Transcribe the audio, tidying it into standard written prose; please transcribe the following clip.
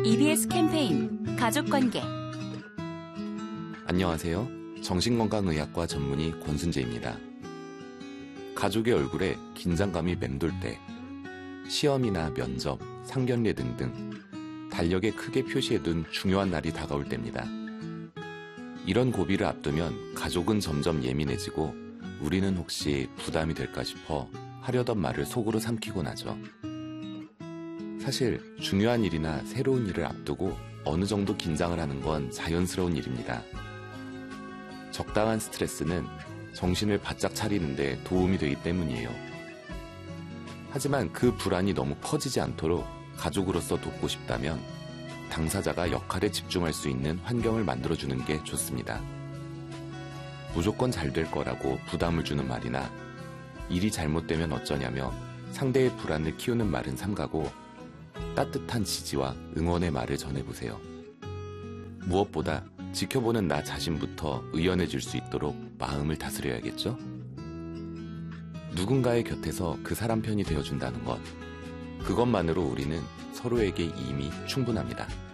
EBS 캠페인 가족관계. 안녕하세요. 정신건강의학과 전문의 권순재입니다. 가족의 얼굴에 긴장감이 맴돌 때 시험이나 면접, 상견례 등등 달력에 크게 표시해둔 중요한 날이 다가올 때입니다. 이런 고비를 앞두면 가족은 점점 예민해지고 우리는 혹시 부담이 될까 싶어 하려던 말을 속으로 삼키곤 하죠. 사실 중요한 일이나 새로운 일을 앞두고 어느 정도 긴장을 하는 건 자연스러운 일입니다. 적당한 스트레스는 정신을 바짝 차리는 데 도움이 되기 때문이에요. 하지만 그 불안이 너무 커지지 않도록 가족으로서 돕고 싶다면 당사자가 역할에 집중할 수 있는 환경을 만들어주는 게 좋습니다. 무조건 잘 될 거라고 부담을 주는 말이나 일이 잘못되면 어쩌냐며 상대의 불안을 키우는 말은 삼가고 따뜻한 지지와 응원의 말을 전해보세요. 무엇보다 지켜보는 나 자신부터 의연해질 수 있도록 마음을 다스려야겠죠? 누군가의 곁에서 그 사람 편이 되어준다는 것, 그것만으로 우리는 서로에게 이미 충분합니다.